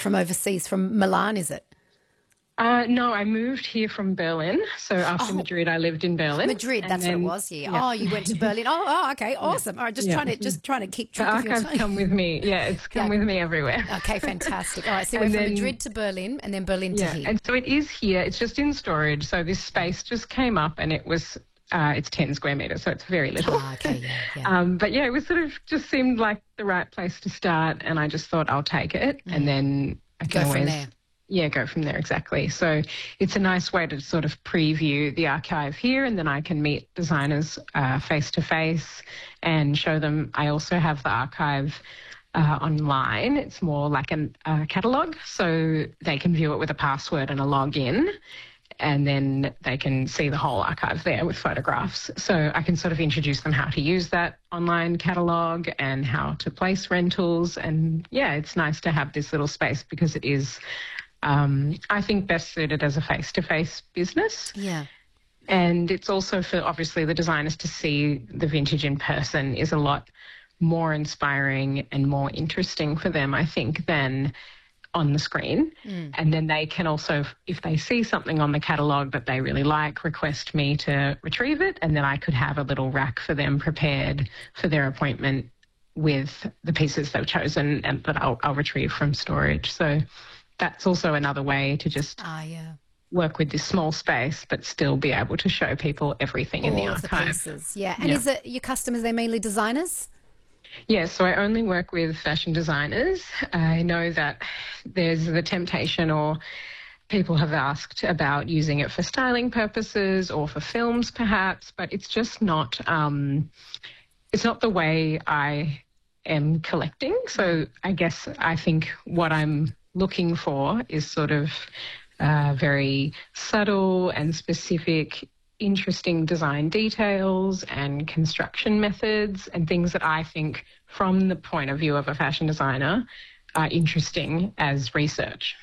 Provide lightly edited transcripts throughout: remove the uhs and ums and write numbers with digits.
from overseas, from Milan, is it? No, I moved here from Berlin. So after Madrid, I lived in Berlin. Madrid, that's what it was. Yeah. Yeah. Oh, you went to Berlin. Okay, awesome. All right, just trying to keep The track of your archives time. come with me. Yeah, it's come with me everywhere. Okay, fantastic. All right, so you And went from then- Madrid to Berlin, and then Berlin to here. And so it is here. It's just in storage. So this space just came up, and it was. It's 10 square meters, so it's very little. Okay, yeah. But yeah, it was sort of just seemed like the right place to start, and I just thought I'll take it, and then I can Go from always there. Yeah, go from there, exactly. So it's a nice way to sort of preview the archive here, and then I can meet designers face to face and show them. I also have the archive online. It's more like a catalogue, so they can view it with a password and a login, and then they can see the whole archive there with photographs. So I can sort of introduce them how to use that online catalogue and how to place rentals. And yeah, it's nice to have this little space because it is, I think, best suited as a face-to-face business. Yeah. And it's also for, obviously, the designers to see the vintage in person is a lot more inspiring and more interesting for them, I think, than on the screen. And then they can also, if they see something on the catalogue that they really like, request me to retrieve it, and then I could have a little rack for them prepared for their appointment with the pieces they've chosen and that I'll retrieve from storage. So that's also another way to just work with this small space but still be able to show people everything in the All of the archive. pieces. Yeah. And is it your customers, they're mainly designers? Yes, so I only work with fashion designers. I know that there's the temptation, or people have asked about using it for styling purposes or for films perhaps, but it's just not, it's not the way I am collecting. So I guess I think what I'm looking for is sort of very subtle and specific, interesting design details and construction methods and things that I think from the point of view of a fashion designer are interesting as research.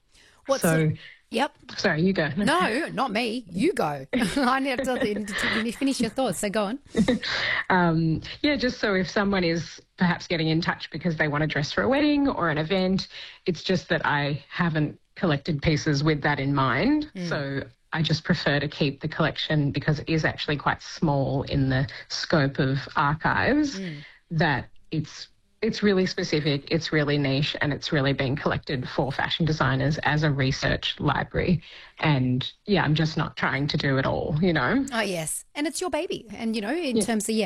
Yep. Sorry, you go. No, not me. You go. I need to finish your thoughts, so go on. Yeah, just so if someone is perhaps getting in touch because they want to dress for a wedding or an event, it's just that I haven't collected pieces with that in mind. So I just prefer to keep the collection, because it is actually quite small in the scope of archives, that it's really specific, it's really niche, and it's really being collected for fashion designers as a research library. And yeah, I'm just not trying to do it all, you know? Oh, yes. And it's your baby. And, you know, in terms of,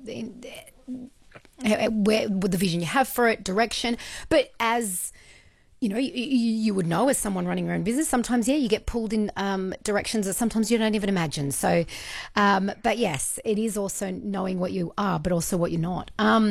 where with the vision you have for it, direction. But as you know, you would know as someone running your own business, sometimes, you get pulled in directions that sometimes you don't even imagine. So, but yes, it is also knowing what you are, but also what you're not.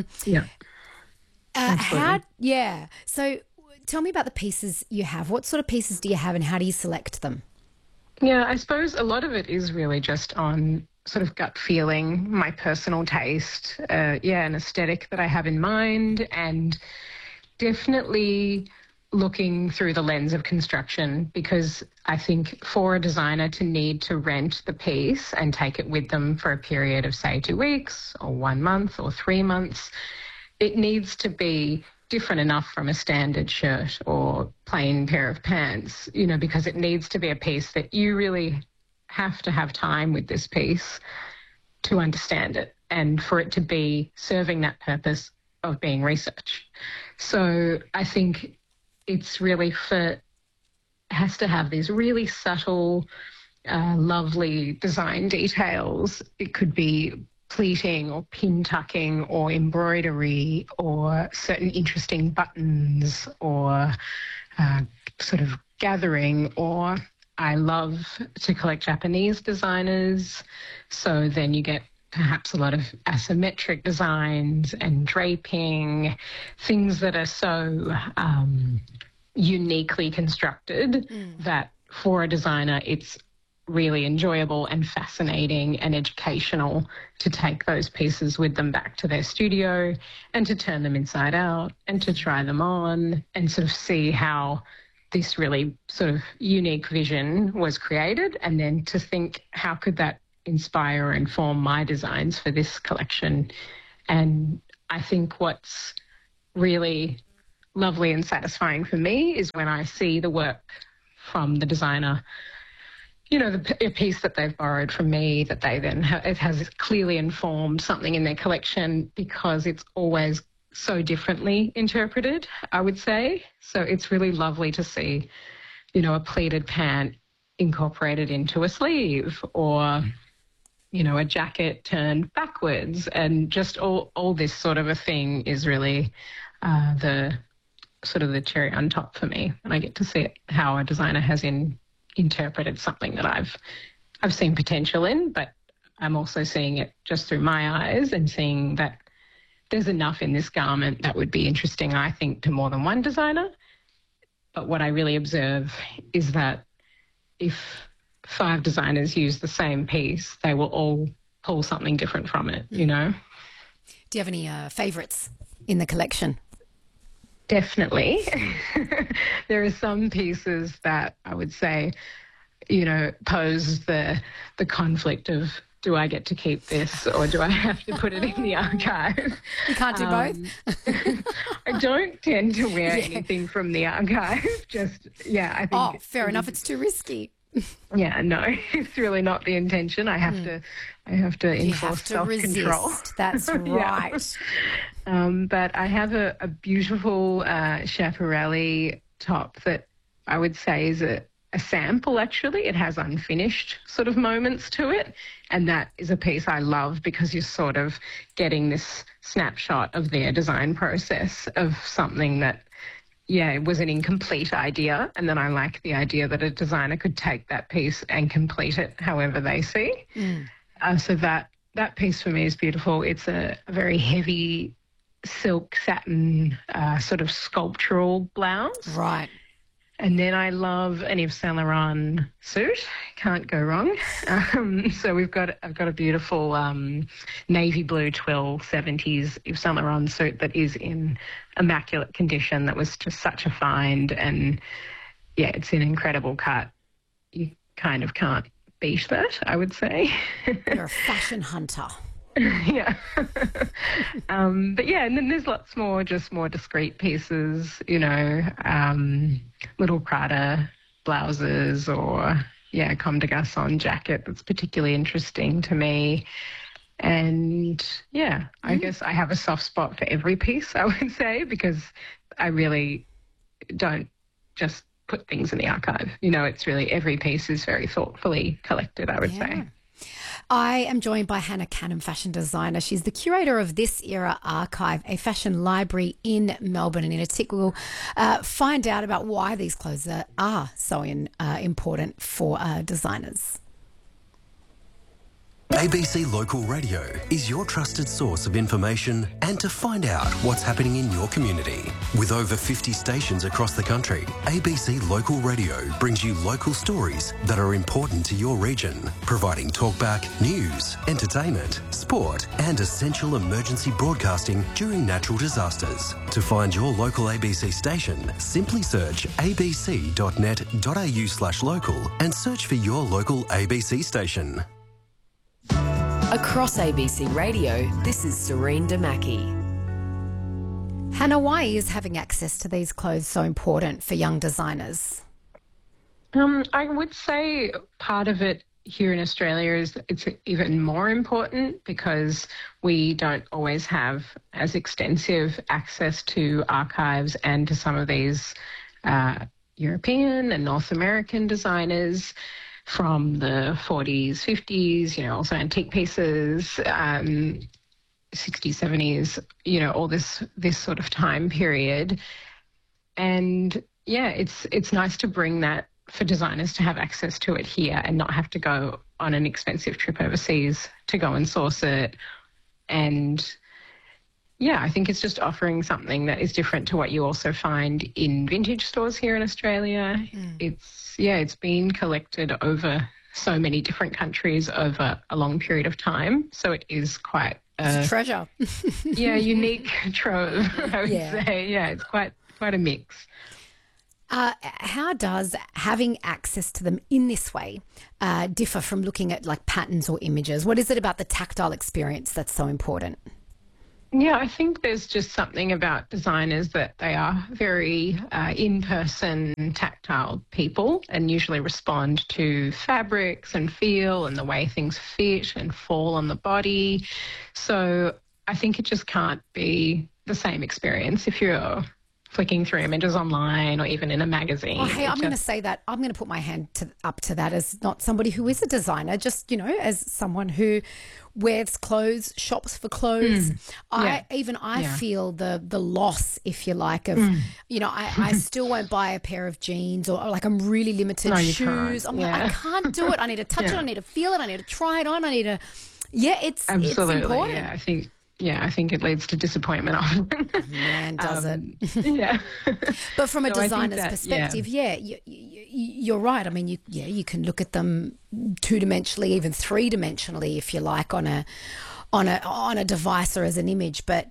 So tell me about the pieces you have. What sort of pieces do you have and how do you select them? Yeah, I suppose a lot of it is really just on sort of gut feeling, my personal taste, an aesthetic that I have in mind, and definitely looking through the lens of construction, because I think for a designer to need to rent the piece and take it with them for a period of, say, 2 weeks or 1 month or 3 months, it needs to be different enough from a standard shirt or plain pair of pants, you know, because it needs to be a piece that you really have to have time with this piece to understand it and for it to be serving that purpose of being research. So I think it's really has to have these really subtle, lovely design details. It could be pleating or pin tucking or embroidery or certain interesting buttons or sort of gathering. Or I love to collect Japanese designers, so then you get perhaps a lot of asymmetric designs and draping, things that are so uniquely constructed that for a designer it's really enjoyable and fascinating and educational to take those pieces with them back to their studio and to turn them inside out and to try them on and sort of see how this really sort of unique vision was created, and then to think how could that inspire or inform my designs for this collection. And I think what's really lovely and satisfying for me is when I see the work from the designer, you know, a piece that they've borrowed from me that they then it has clearly informed something in their collection, because it's always so differently interpreted, I would say. So it's really lovely to see, you know, a pleated pant incorporated into a sleeve, or, you know, a jacket turned backwards, and just all this sort of a thing is really the sort of the cherry on top for me. And I get to see it, how a designer has interpreted something that I've seen potential in, but I'm also seeing it just through my eyes and seeing that there's enough in this garment that would be interesting, I think, to more than one designer. But what I really observe is that if 5 designers use the same piece, they will all pull something different from it, you know? Do you have any favourites in the collection? Definitely. There are some pieces that I would say, you know, pose the conflict of, do I get to keep this or do I have to put it in the archive? You can't do both? I don't tend to wear anything from the archive. Just, I think... fair enough. It's too risky. Yeah, no, it's really not the intention. I have to enforce self-control. That's right. But I have a beautiful Schiaparelli top that I would say is a sample, actually. It has unfinished sort of moments to it. And that is a piece I love, because you're sort of getting this snapshot of their design process of something that, it was an incomplete idea. And then I like the idea that a designer could take that piece and complete it however they see. So that piece for me is beautiful. It's a very heavy silk satin sort of sculptural blouse. Right. And then I love an Yves Saint Laurent suit. Can't go wrong. So I've got a beautiful navy blue twill 70s Yves Saint Laurent suit that is in immaculate condition. That was just such a find, and it's an incredible cut. You kind of can't beat that, I would say. You're a fashion hunter. Yeah. And then there's lots more, just more discreet pieces, you know, little Prada blouses, or, Comme des Garçons jacket that's particularly interesting to me. And, I guess I have a soft spot for every piece, I would say, because I really don't just put things in the archive. You know, it's really, every piece is very thoughtfully collected, I would say. I am joined by Hannah Canham, fashion designer. She's the curator of This Era Archive, a fashion library in Melbourne. And in a tick, we'll find out about why these clothes are so important for designers. ABC Local Radio is your trusted source of information and to find out what's happening in your community. With over 50 stations across the country, ABC Local Radio brings you local stories that are important to your region, providing talkback, news, entertainment, sport and essential emergency broadcasting during natural disasters. To find your local ABC station, simply search abc.net.au/local and search for your local ABC station. Across ABC Radio, this is Serene Damaki. Hannah, why is having access to these clothes so important for young designers? I would say part of it here in Australia is it's even more important because we don't always have as extensive access to archives and to some of these European and North American designers from the 40s, 50s, also antique pieces, 60s, 70s, all this sort of time period. And it's nice to bring that for designers to have access to it here and not have to go on an expensive trip overseas to go and source it. And I think it's just offering something that is different to what you also find in vintage stores here in Australia. It's been collected over so many different countries over a long period of time. So it is quite it's a treasure. Unique trove, I would say. Yeah, it's quite a mix. How does having access to them in this way differ from looking at like patterns or images? What is it about the tactile experience that's so important? Yeah, I think there's just something about designers that they are very in-person, tactile people and usually respond to fabrics and feel and the way things fit and fall on the body. So I think it just can't be the same experience if you're flicking through images online or even in a magazine. Oh, hey, I'm going to say that. I'm going to put my hand up to that as not somebody who is a designer, just, as someone who wears clothes, shops for clothes. I feel the loss, if you like, of, I still won't buy a pair of jeans or like I'm really limited shoes. I'm like, I can't do it. I need to touch it. I need to feel it. I need to try it on. I need to, it's important. I think it leads to disappointment often. Man, does it? Yeah. But from a designer's perspective, you're right. I mean, you can look at them two-dimensionally, even three-dimensionally, if you like, on a device or as an image. But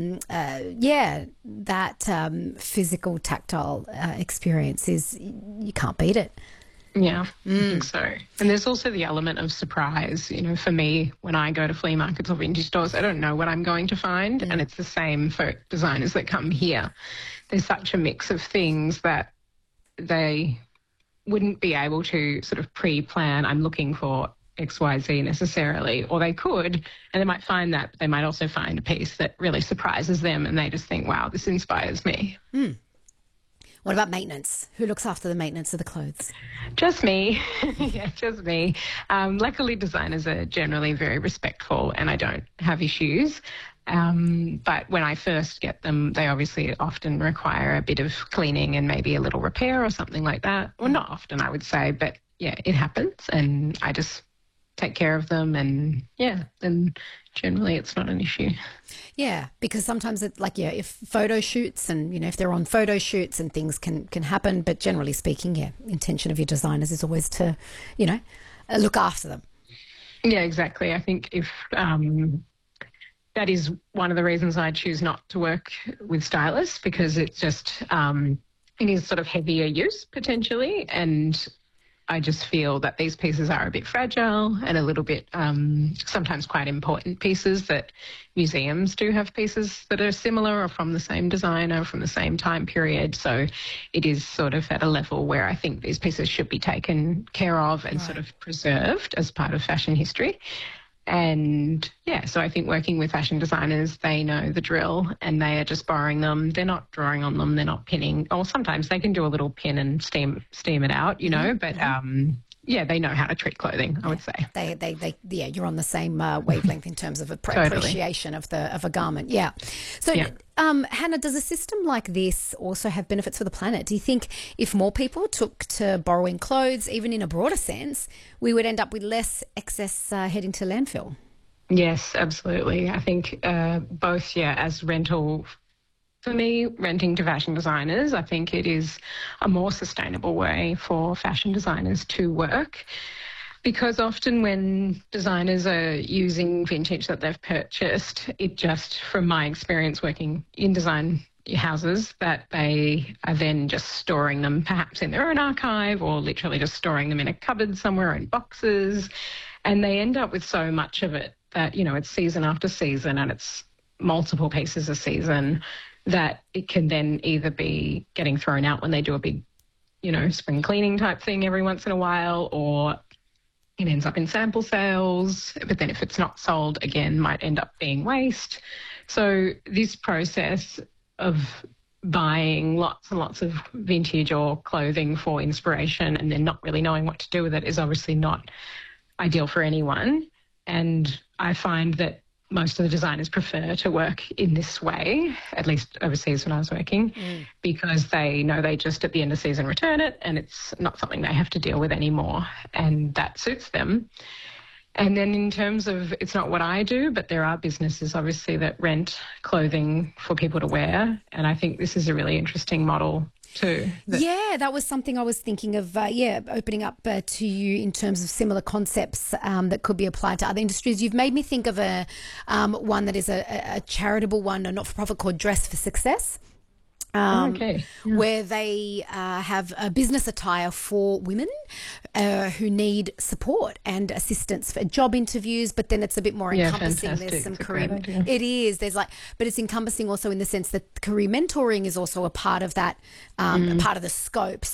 that physical, tactile experience you can't beat it. Yeah, I think so. And there's also the element of surprise. For me, when I go to flea markets or vintage stores, I don't know what I'm going to find. And it's the same for designers that come here. There's such a mix of things that they wouldn't be able to sort of pre-plan, I'm looking for XYZ necessarily, or they could, and they might find that, but they might also find a piece that really surprises them and they just think, wow, this inspires me. What about maintenance? Who looks after the maintenance of the clothes? Just me. Just me. Luckily, designers are generally very respectful and I don't have issues. But when I first get them, they obviously often require a bit of cleaning and maybe a little repair or something like that. Well, not often, I would say, but it happens and I just take care of them and then generally it's not an issue. Yeah, because sometimes it's like, if photo shoots and, if they're on photo shoots and things can happen, but generally speaking, intention of your designers is always to, look after them. Yeah, exactly. I think if that is one of the reasons I choose not to work with stylists because it's just, it is sort of heavier use potentially and I just feel that these pieces are a bit fragile and a little bit sometimes quite important pieces that museums do have pieces that are similar or from the same designer, from the same time period. So it is sort of at a level where I think these pieces should be taken care of and sort of preserved as part of fashion history. And so I think working with fashion designers, they know the drill and they are just borrowing them. They're not drawing on them. They're not pinning. Or sometimes they can do a little pin and steam it out, but they know how to treat clothing, I would say. They you're on the same wavelength in terms of appreciation of a garment. Yeah. So, Hannah, does a system like this also have benefits for the planet? Do you think if more people took to borrowing clothes, even in a broader sense, we would end up with less excess heading to landfill? Yes, absolutely. I think both, as rental. For me, renting to fashion designers, I think it is a more sustainable way for fashion designers to work because often when designers are using vintage that they've purchased, it just, from my experience working in design houses, that they are then just storing them perhaps in their own archive or literally just storing them in a cupboard somewhere in boxes, and they end up with so much of it that, it's season after season and it's multiple pieces a season that it can then either be getting thrown out when they do a big, spring cleaning type thing every once in a while, or it ends up in sample sales, but then if it's not sold again, might end up being waste. So this process of buying lots and lots of vintage or clothing for inspiration and then not really knowing what to do with it is obviously not ideal for anyone. And I find that most of the designers prefer to work in this way, at least overseas when I was working, because they know they just at the end of season return it and it's not something they have to deal with anymore, and that suits them. And then in terms of, it's not what I do, but there are businesses obviously that rent clothing for people to wear, and I think this is a really interesting model too. That was something I was thinking of, opening up to you in terms of similar concepts that could be applied to other industries. You've made me think of one that is a charitable one, a not-for-profit called Dress for Success. Okay. where they have a business attire for women who need support and assistance for job interviews, but then it's a bit more encompassing. Fantastic. There's some It's a career. great idea. It is. There's but it's encompassing also in the sense that career mentoring is also a part of that, part of the scope.